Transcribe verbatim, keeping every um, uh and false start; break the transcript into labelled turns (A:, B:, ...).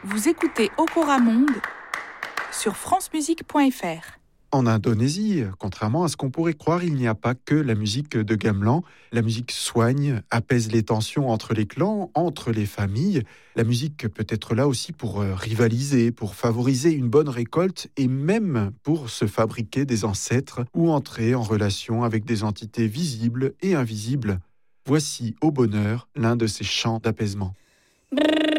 A: Vous écoutez Okora Monde sur francemusique point f r.
B: En Indonésie, contrairement à ce qu'on pourrait croire, il n'y a pas que la musique de gamelan. La musique soigne, apaise les tensions entre les clans, entre les familles. La musique peut être là aussi pour rivaliser, pour favoriser une bonne récolte et même pour se fabriquer des ancêtres ou entrer en relation avec des entités visibles et invisibles. Voici Au Bonheur l'un de ces chants d'apaisement.